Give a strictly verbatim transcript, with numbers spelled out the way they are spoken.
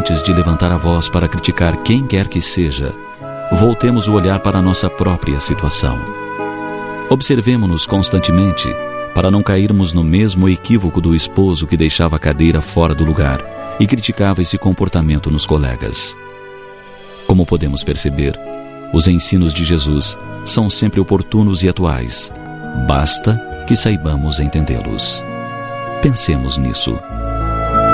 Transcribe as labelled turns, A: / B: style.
A: antes de levantar a voz para criticar quem quer que seja, voltemos o olhar para a nossa própria situação. Observemo-nos constantemente para não cairmos no mesmo equívoco do esposo que deixava a cadeira fora do lugar e criticava esse comportamento nos colegas. Como podemos perceber, os ensinos de Jesus são sempre oportunos e atuais. Basta que saibamos entendê-los. Pensemos nisso.